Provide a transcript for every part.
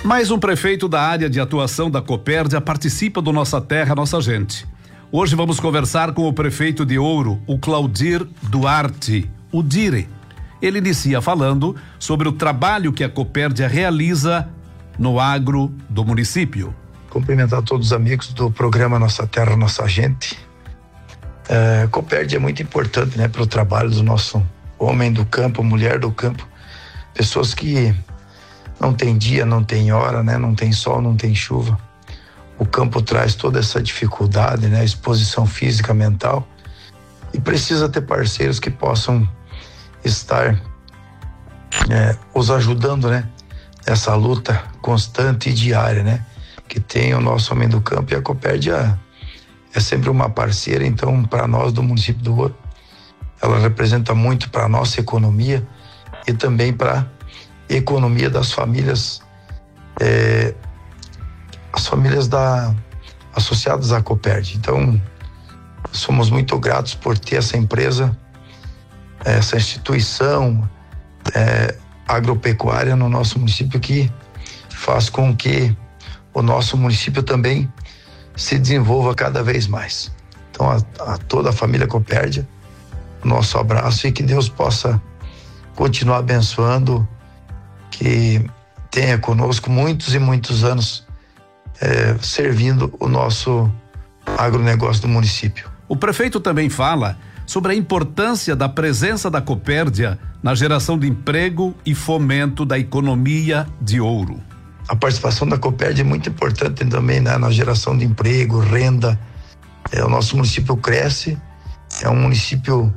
Mais um prefeito da área de atuação da Copérdia participa do Nossa Terra, Nossa Gente. Hoje vamos conversar com o prefeito de Ouro, o Claudir Duarte, o Dire. Ele inicia falando sobre o trabalho que a Copérdia realiza no agro do município. Cumprimentar todos os amigos do programa Nossa Terra, Nossa Gente. Copérdia é muito importante, né, para o trabalho do nosso homem do campo, mulher do campo, pessoas que não tem dia, não tem hora, né, não tem sol, não tem chuva. O campo traz toda essa dificuldade, né, exposição física, mental, e precisa ter parceiros que possam estar os ajudando, né, nessa luta constante e diária, né, que tem o nosso homem do campo. E a Copérdia é sempre uma parceira. Então, para nós do município do Ouro, ela representa muito para a nossa economia e também para a economia das famílias, as famílias associadas à Copérdia. Então, somos muito gratos por ter essa empresa, essa instituição agropecuária no nosso município, que faz com que o nosso município também se desenvolva cada vez mais. Então, a toda a família Copérdia, nosso abraço, e que Deus possa continuar abençoando, que tenha conosco muitos e muitos anos servindo o nosso agronegócio do município. O prefeito também fala sobre a importância da presença da Copérdia na geração de emprego e fomento da economia de Ouro. A participação da Copérdia é muito importante também, né, na geração de emprego, renda. O nosso município cresce, é um município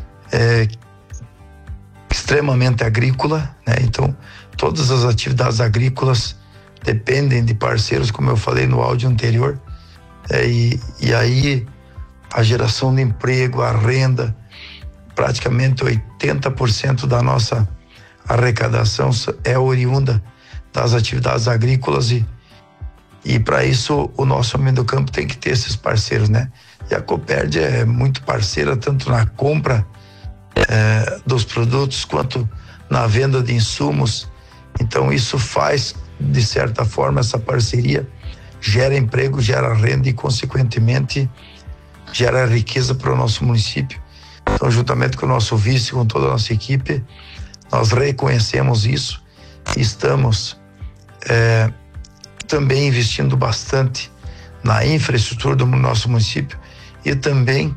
extremamente agrícola, né? Então, todas as atividades agrícolas dependem de parceiros, como eu falei no áudio anterior, e aí a geração de emprego, a renda, praticamente 80% da nossa arrecadação é oriunda das atividades agrícolas, e para isso o nosso homem do campo tem que ter esses parceiros, né? E a Copérdia é muito parceira tanto na compra dos produtos quanto na venda de insumos. Então isso faz, de certa forma, essa parceria gera emprego, gera renda e, consequentemente, gera riqueza para o nosso município. Então, juntamente com o nosso vice, com toda a nossa equipe, nós reconhecemos isso e estamos também investindo bastante na infraestrutura do nosso município e também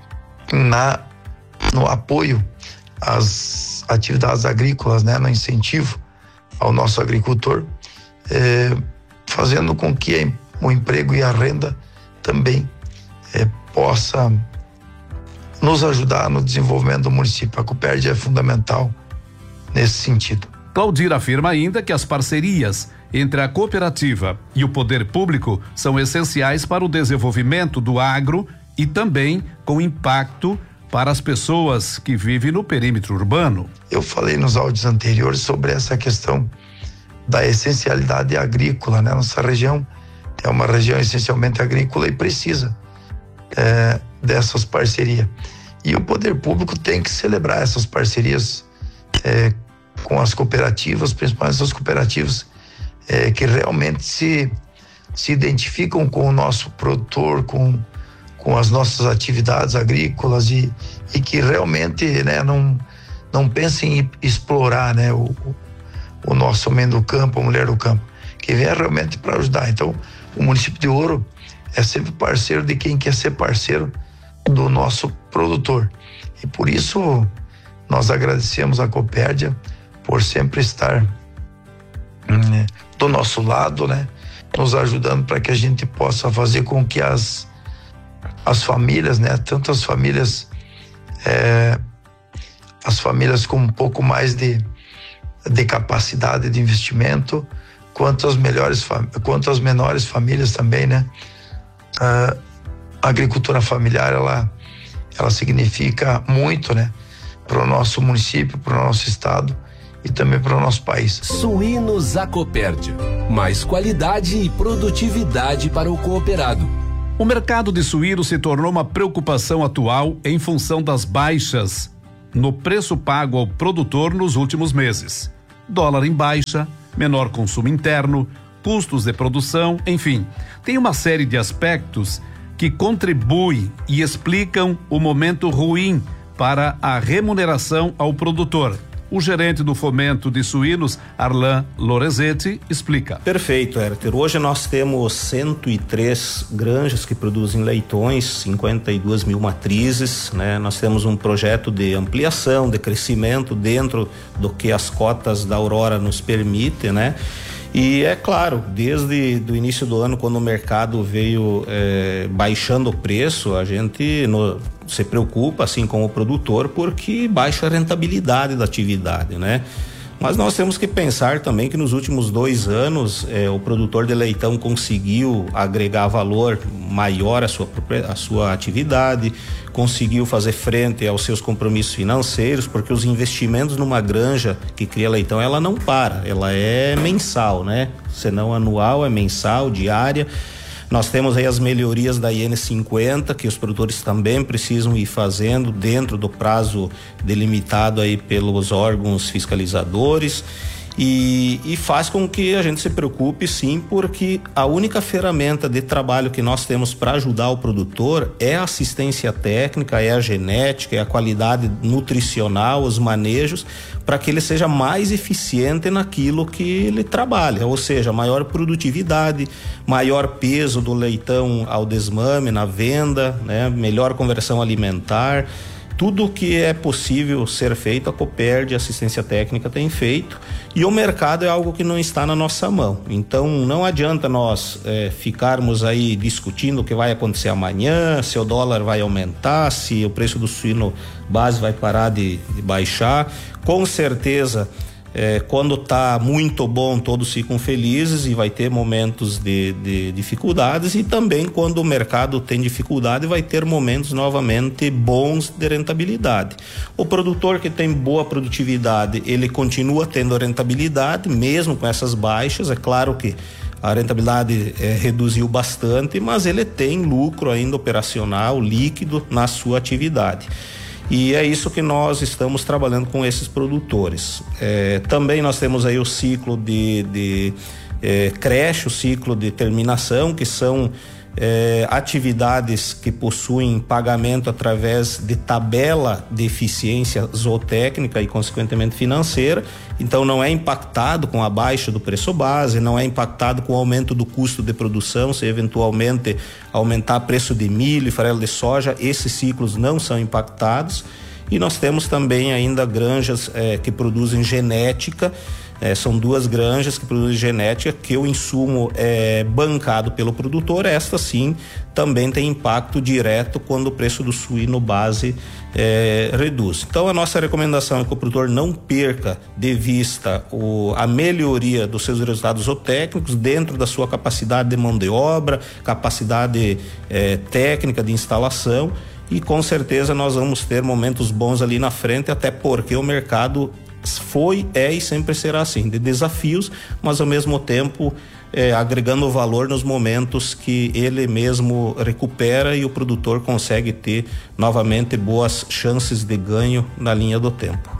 no apoio às atividades agrícolas, né, no incentivo ao nosso agricultor, fazendo com que o emprego e a renda também possa nos ajudar no desenvolvimento do município. A Copérdia é fundamental nesse sentido. Claudir afirma ainda que as parcerias entre a cooperativa e o poder público são essenciais para o desenvolvimento do agro e também com impacto para as pessoas que vivem no perímetro urbano. Eu falei nos áudios anteriores sobre essa questão da essencialidade agrícola, né? Nossa região é uma região essencialmente agrícola e precisa dessas parcerias. E o poder público tem que celebrar essas parcerias com as cooperativas, principalmente as cooperativas que realmente se identificam com o nosso produtor, com as nossas atividades agrícolas e que realmente, né, não pensem em explorar, né, o nosso homem do campo, a mulher do campo, que vem realmente para ajudar. Então, o município de Ouro é sempre parceiro de quem quer ser parceiro do nosso produtor. E por isso nós agradecemos a Copérdia por sempre estar do nosso lado, né, nos ajudando para que a gente possa fazer com que as famílias, né, tanto as famílias com um pouco mais de capacidade de investimento, quanto as menores famílias também, né? A agricultura familiar, ela significa muito, né, para o nosso município, para o nosso estado e também para o nosso país. Suínos Acopérdia, mais qualidade e produtividade para o cooperado. O mercado de suínos se tornou uma preocupação atual em função das baixas no preço pago ao produtor nos últimos meses. Dólar em baixa, menor consumo interno, custos de produção, enfim. Tem uma série de aspectos que contribuem e explicam o momento ruim para a remuneração ao produtor. O gerente do Fomento de Suínos, Arlan Lorenzetti, explica. Perfeito, Hérter. Hoje nós temos 103 granjas que produzem leitões, 52 mil matrizes, né? Nós temos um projeto de ampliação, de crescimento dentro do que as cotas da Aurora nos permitem, né? E é claro, desde o início do ano, quando o mercado veio baixando o preço, a gente se preocupa, assim como o produtor, porque baixa a rentabilidade da atividade, né? Mas nós temos que pensar também que nos últimos 2 anos o produtor de leitão conseguiu agregar valor maior à sua atividade, conseguiu fazer frente aos seus compromissos financeiros, porque os investimentos numa granja que cria leitão, ela não para, ela é mensal, né? Se não anual, é mensal, diária. Nós temos aí as melhorias da IN 50, que os produtores também precisam ir fazendo dentro do prazo delimitado aí pelos órgãos fiscalizadores, e faz com que a gente se preocupe, sim, porque a única ferramenta de trabalho que nós temos para ajudar o produtor é a assistência técnica, é a genética, é a qualidade nutricional, os manejos, para que ele seja mais eficiente naquilo que ele trabalha, ou seja, maior produtividade, maior peso do leitão ao desmame, na venda, né? Melhor conversão alimentar. Tudo o que é possível ser feito, a Copérdia, assistência técnica, tem feito, e o mercado é algo que não está na nossa mão. Então não adianta nós ficarmos aí discutindo o que vai acontecer amanhã, se o dólar vai aumentar, se o preço do suíno base vai parar de baixar. Com certeza, quando está muito bom, todos ficam felizes, e vai ter momentos de dificuldades, e também quando o mercado tem dificuldade, vai ter momentos novamente bons de rentabilidade. O produtor que tem boa produtividade, ele continua tendo rentabilidade, mesmo com essas baixas. É claro que a rentabilidade reduziu bastante, mas ele tem lucro ainda operacional, líquido na sua atividade. E é isso que nós estamos trabalhando com esses produtores. Também nós temos aí o ciclo de creche, o ciclo de terminação, que são atividades que possuem pagamento através de tabela de eficiência zootécnica e consequentemente financeira. Então não é impactado com a baixa do preço base, não é impactado com o aumento do custo de produção, se eventualmente aumentar preço de milho e farelo de soja, esses ciclos não são impactados. E nós temos também ainda granjas que produzem genética. São 2 granjas que produzem genética, que o insumo é bancado pelo produtor. Esta sim também tem impacto direto quando o preço do suíno base reduz. Então a nossa recomendação é que o produtor não perca de vista a melhoria dos seus resultados zootécnicos dentro da sua capacidade de mão de obra, capacidade técnica de instalação, e com certeza nós vamos ter momentos bons ali na frente, até porque o mercado foi, e sempre será assim, de desafios, mas ao mesmo tempo agregando valor nos momentos que ele mesmo recupera e o produtor consegue ter novamente boas chances de ganho na linha do tempo.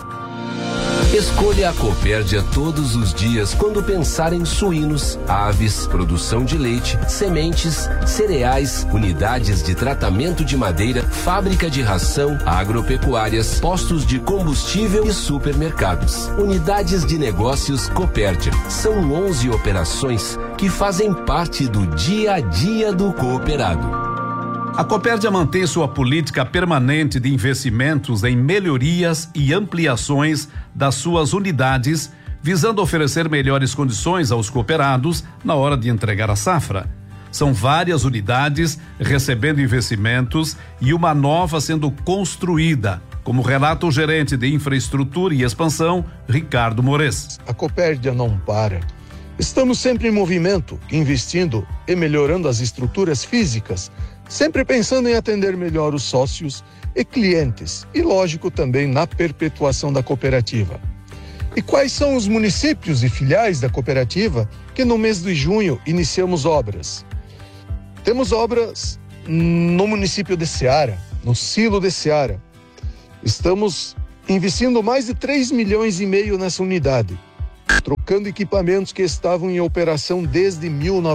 Escolha a Copérdia todos os dias quando pensar em suínos, aves, produção de leite, sementes, cereais, unidades de tratamento de madeira, fábrica de ração, agropecuárias, postos de combustível e supermercados. Unidades de negócios Copérdia. São 11 operações que fazem parte do dia a dia do cooperado. A Copérdia mantém sua política permanente de investimentos em melhorias e ampliações das suas unidades, visando oferecer melhores condições aos cooperados na hora de entregar a safra. São várias unidades recebendo investimentos e uma nova sendo construída, como relata o gerente de infraestrutura e expansão, Ricardo Mores. A Copérdia não para. Estamos sempre em movimento, investindo e melhorando as estruturas físicas, sempre pensando em atender melhor os sócios e clientes e, lógico, também na perpetuação da cooperativa. E quais são os municípios e filiais da cooperativa que no mês de junho iniciamos obras? Temos obras no município de Ceará, no Silo de Ceará. Estamos investindo mais de 3,5 milhões nessa unidade. trocando equipamentos que estavam em operação desde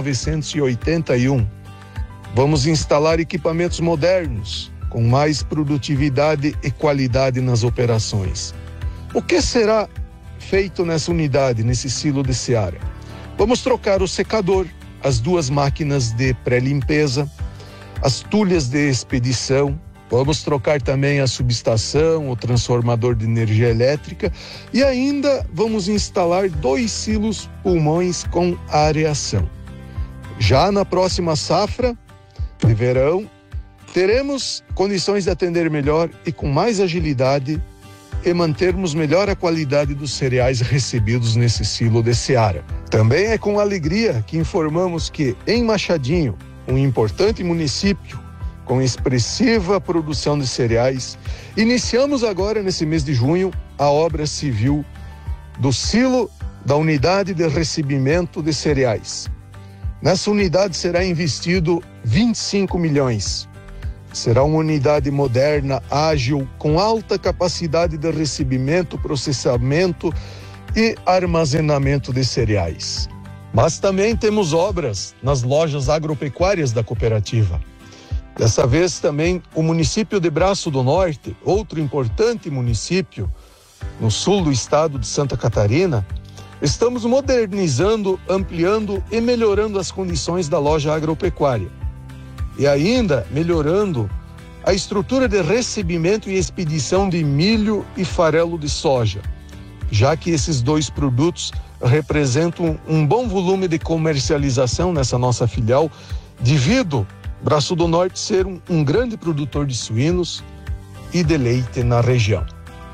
1981. Vamos instalar equipamentos modernos, com mais produtividade e qualidade nas operações. O que será feito nessa unidade, nesse silo de Seara? Vamos trocar o secador, as 2 máquinas de pré-limpeza, as tulhas de expedição, vamos trocar também a subestação, o transformador de energia elétrica e ainda vamos instalar 2 silos pulmões com areação. Já na próxima safra de verão, teremos condições de atender melhor e com mais agilidade e mantermos melhor a qualidade dos cereais recebidos nesse silo de Seara. Também é com alegria que informamos que em Machadinho, um importante município com expressiva produção de cereais, iniciamos agora nesse mês de junho a obra civil do silo da unidade de recebimento de cereais. Nessa unidade será investido 25 milhões. Será uma unidade moderna, ágil, com alta capacidade de recebimento, processamento e armazenamento de cereais. Mas também temos obras nas lojas agropecuárias da cooperativa. Dessa vez também o município de Braço do Norte, outro importante município no sul do estado de Santa Catarina, estamos modernizando, ampliando e melhorando as condições da loja agropecuária. E ainda melhorando a estrutura de recebimento e expedição de milho e farelo de soja, já que esses 2 produtos representam um bom volume de comercialização nessa nossa filial, devido Braço do Norte ser um grande produtor de suínos e de leite na região.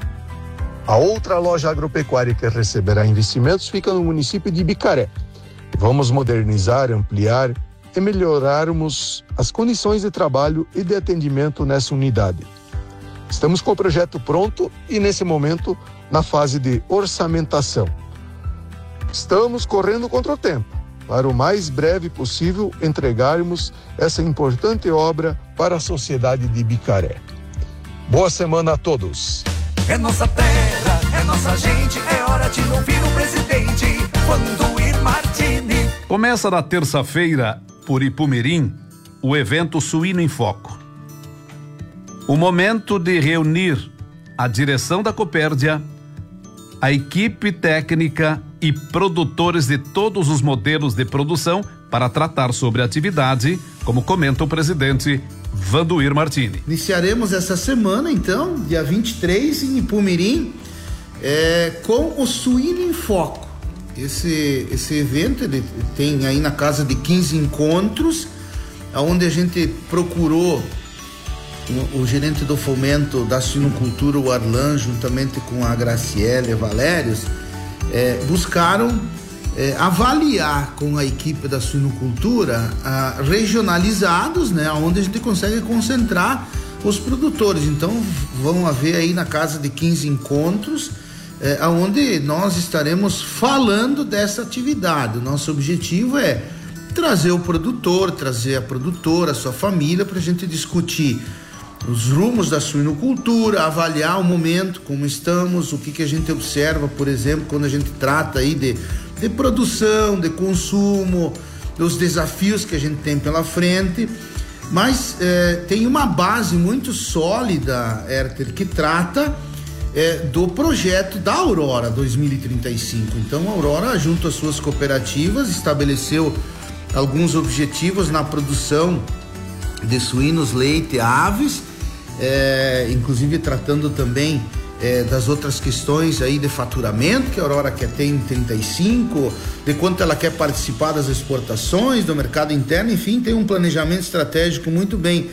A outra loja agropecuária que receberá investimentos fica no município de Ibicaré. Vamos modernizar, ampliar e melhorarmos as condições de trabalho e de atendimento nessa unidade. Estamos com o projeto pronto e, nesse momento, na fase de orçamentação. Estamos correndo contra o tempo, para o mais breve possível entregarmos essa importante obra para a sociedade de Ibicaré. Boa semana a todos. É nossa terra, é nossa gente, é hora de ouvir o presidente, Vanduir Martini. Começa na terça-feira, por Ipumirim, o evento Suíno em Foco. O momento de reunir a direção da Copérdia, a equipe técnica e produtores de todos os modelos de produção para tratar sobre a atividade, como comenta o presidente Vanduir Martini. Iniciaremos essa semana, então, dia 23, em Ipumirim, com o Suíno em Foco. Esse evento ele tem aí na casa de 15 encontros, onde a gente procurou o gerente do fomento da suinocultura, o Arlan, juntamente com a Graciela e Valérios, buscaram avaliar com a equipe da suinocultura regionalizados, né, onde a gente consegue concentrar os produtores. Então vão haver aí na casa de 15 encontros, onde nós estaremos falando dessa atividade. O nosso objetivo é trazer o produtor, trazer a produtora, a sua família, para a gente discutir os rumos da suinocultura, avaliar o momento, como estamos, o que a gente observa, por exemplo, quando a gente trata aí de produção, de consumo, dos desafios que a gente tem pela frente. Mas tem uma base muito sólida, Herter, que trata do projeto da Aurora 2035. Então a Aurora, junto às suas cooperativas, estabeleceu alguns objetivos na produção de suínos, leite, aves, inclusive tratando também das outras questões aí de faturamento que a Aurora quer ter em 35, de quanto ela quer participar das exportações, do mercado interno. Enfim, tem um planejamento estratégico muito bem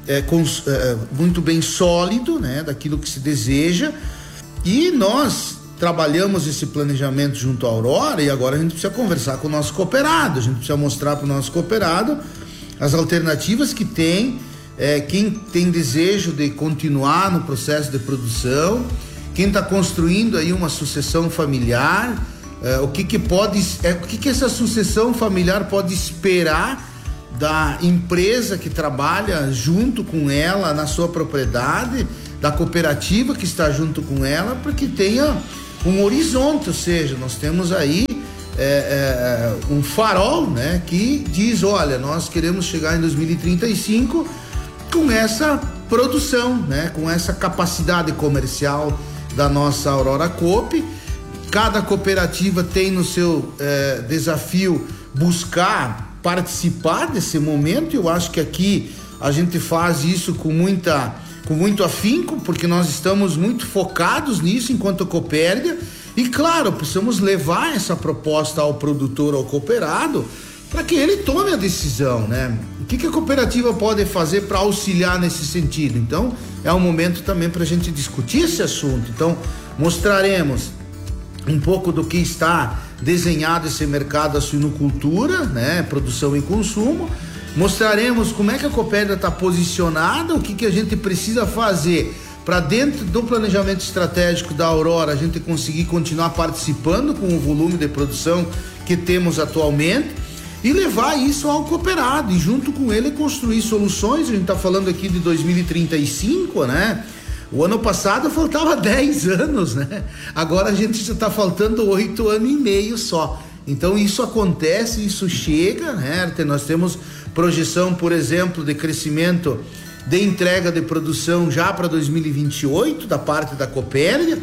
sólido, né, daquilo que se deseja, e nós trabalhamos esse planejamento junto à Aurora, e agora a gente precisa conversar com o nosso cooperado, a gente precisa mostrar para o nosso cooperado as alternativas que tem, quem tem desejo de continuar no processo de produção, quem está construindo aí uma sucessão familiar, o que essa sucessão familiar pode esperar da empresa que trabalha junto com ela na sua propriedade, da cooperativa que está junto com ela, para que tenha um horizonte, ou seja, nós temos aí um farol, né, que diz, olha, nós queremos chegar em 2035 com essa produção, né, com essa capacidade comercial da nossa Aurora Coop. Cada cooperativa tem no seu desafio buscar participar desse momento. Eu acho que aqui a gente faz isso com muito afinco, porque nós estamos muito focados nisso enquanto Copérdia. E claro, precisamos levar essa proposta ao produtor, ao cooperado, para que ele tome a decisão, né? O que a cooperativa pode fazer para auxiliar nesse sentido? Então, é um momento também para a gente discutir esse assunto. Então, mostraremos um pouco do que está desenhado esse mercado da suinocultura, né? Produção e consumo. Mostraremos como é que a Copérdia está posicionada, o que a gente precisa fazer para dentro do planejamento estratégico da Aurora a gente conseguir continuar participando com o volume de produção que temos atualmente e levar isso ao cooperado e junto com ele construir soluções. A gente está falando aqui de 2035, né? O ano passado faltava 10 anos, né? Agora a gente já está faltando 8 anos e meio só. Então isso acontece, isso chega, né? Nós temos projeção, por exemplo, de crescimento de entrega de produção já para 2028 da parte da Copérdia,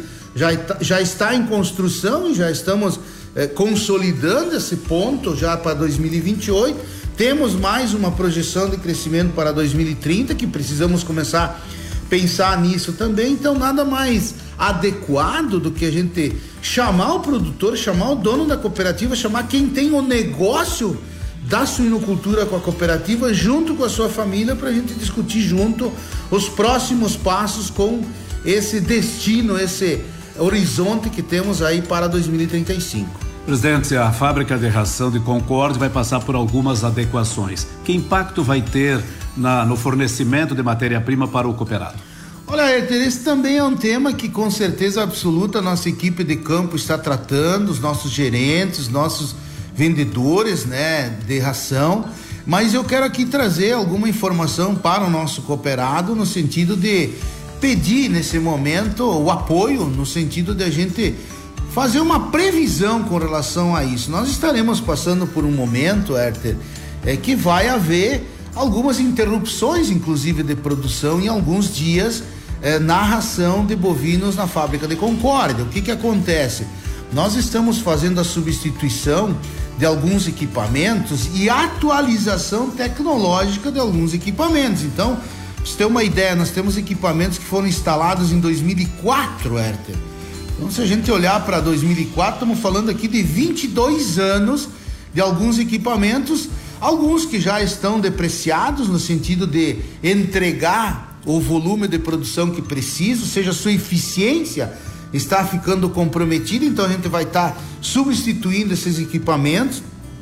já está em construção e já estamos consolidando esse ponto já para 2028. Temos mais uma projeção de crescimento para 2030 que precisamos começar a pensar nisso também. Então nada mais adequado do que a gente chamar o produtor, chamar o dono da cooperativa, chamar quem tem o negócio da suinocultura com a cooperativa junto com a sua família para a gente discutir junto os próximos passos com esse destino, esse horizonte que temos aí para 2035. Presidente, a fábrica de ração de Concórdia vai passar por algumas adequações. Que impacto vai ter no fornecimento de matéria-prima para o cooperado? Olha, esse também é um tema que com certeza absoluta a nossa equipe de campo está tratando, os nossos gerentes, os nossos vendedores, né, de ração, mas eu quero aqui trazer alguma informação para o nosso cooperado no sentido de pedir nesse momento o apoio, no sentido de a gente fazer uma previsão com relação a isso. Nós estaremos passando por um momento, Herter, que vai haver algumas interrupções, inclusive de produção em alguns dias na ração de bovinos na fábrica de Concórdia. O que acontece? Nós estamos fazendo a substituição de alguns equipamentos e atualização tecnológica de alguns equipamentos. Então, pra você ter uma ideia, nós temos equipamentos que foram instalados em 2004, Herter. Então, se a gente olhar para 2004, estamos falando aqui de 22 anos de alguns equipamentos, alguns que já estão depreciados no sentido de entregar o volume de produção que precisa, ou seja, a sua eficiência está ficando comprometida. Então a gente vai estar substituindo esses equipamentos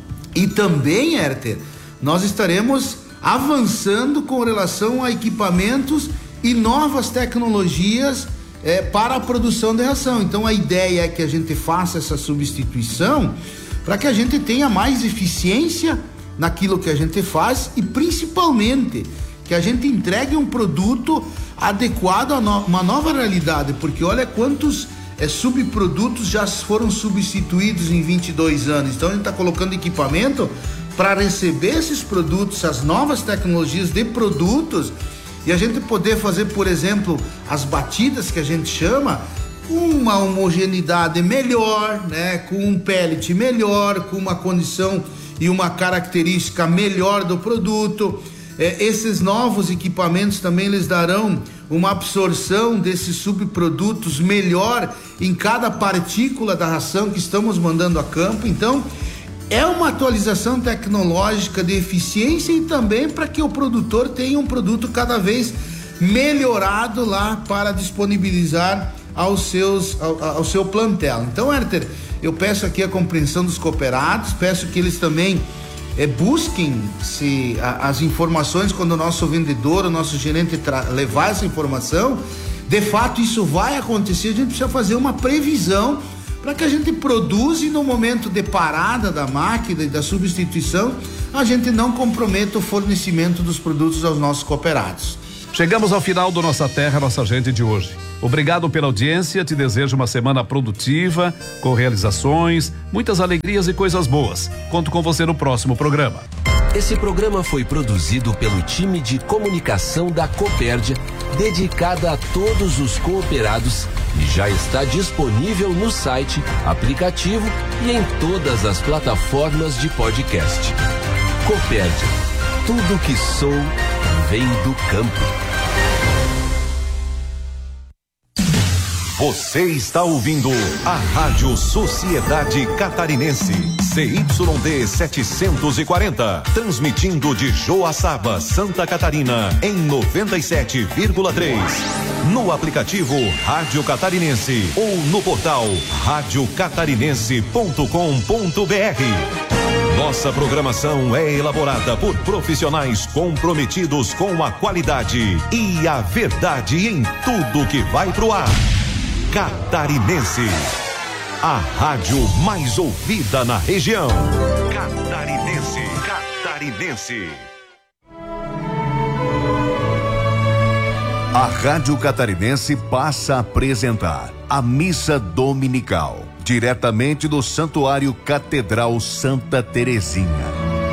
e também, Herter, nós estaremos avançando com relação a equipamentos e novas tecnologias para a produção de ração. Então a ideia é que a gente faça essa substituição para que a gente tenha mais eficiência naquilo que a gente faz e principalmente que a gente entregue um produto adequado a uma nova realidade, porque olha quantos subprodutos já foram substituídos em 22 anos. Então a gente está colocando equipamento para receber esses produtos, as novas tecnologias de produtos, e a gente poder fazer, por exemplo, as batidas que a gente chama, com uma homogeneidade melhor, né, com um pellet melhor, com uma condição e uma característica melhor do produto. Esses novos equipamentos também lhes darão uma absorção desses subprodutos melhor em cada partícula da ração que estamos mandando a campo. Então é uma atualização tecnológica de eficiência e também para que o produtor tenha um produto cada vez melhorado lá para disponibilizar ao seu plantel. Então, Herter, eu peço aqui a compreensão dos cooperados, peço que eles também busquem as informações quando o nosso vendedor, o nosso gerente levar essa informação. De fato isso vai acontecer, a gente precisa fazer uma previsão para que a gente produza e no momento de parada da máquina e da substituição a gente não comprometa o fornecimento dos produtos aos nossos cooperados. Chegamos ao final do Nossa Terra, Nossa Gente de hoje. Obrigado pela audiência, te desejo uma semana produtiva, com realizações, muitas alegrias e coisas boas. Conto com você no próximo programa. Esse programa foi produzido pelo time de comunicação da Copérdia, dedicada a todos os cooperados, e já está disponível no site, aplicativo e em todas as plataformas de podcast. Copérdia, tudo que sou vem do campo. Você está ouvindo a Rádio Sociedade Catarinense, CYD 740, transmitindo de Joaçaba, Santa Catarina, em 97,3. No aplicativo Rádio Catarinense ou no portal radiocatarinense.com.br. Nossa programação é elaborada por profissionais comprometidos com a qualidade e a verdade em tudo que vai pro ar. Catarinense, a rádio mais ouvida na região. Catarinense. A Rádio Catarinense passa a apresentar a Missa Dominical, diretamente do Santuário Catedral Santa Terezinha.